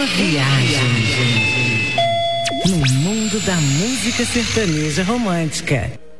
Uma viagem no mundo da música sertaneja romântica.